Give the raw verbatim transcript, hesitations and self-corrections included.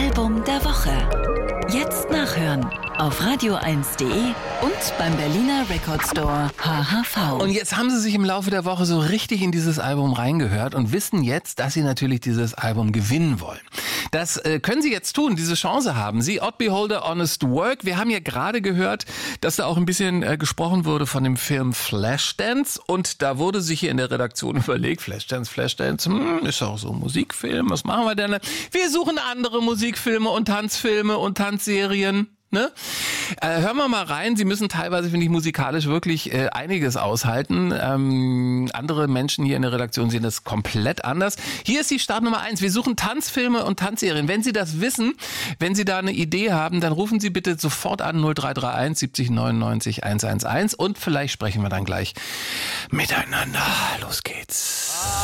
Album der Woche. Jetzt nachhören auf radio eins punkt de und beim Berliner Record Store H H V. Und jetzt haben Sie sich im Laufe der Woche so richtig in dieses Album reingehört und wissen jetzt, dass Sie natürlich dieses Album gewinnen wollen. Das äh, können Sie jetzt tun, diese Chance haben Sie. Odd Beholder, Honest Work. Wir haben ja gerade gehört, dass da auch ein bisschen äh, gesprochen wurde von dem Film Flashdance. Und da wurde sich hier in der Redaktion überlegt, Flashdance, Flashdance, hm, ist auch so ein Musikfilm, was machen wir denn? Wir suchen andere Musikfilme und Tanzfilme und Tanzserien. Ne? Äh, hören wir mal rein. Sie müssen teilweise, finde ich, musikalisch wirklich äh, einiges aushalten. Ähm, andere Menschen hier in der Redaktion sehen das komplett anders. Hier ist die Startnummer eins. Wir suchen Tanzfilme und Tanzserien. Wenn Sie das wissen, wenn Sie da eine Idee haben, dann rufen Sie bitte sofort an null drei drei eins siebzig neunundneunzig hunderteins und vielleicht sprechen wir dann gleich miteinander. Los geht's.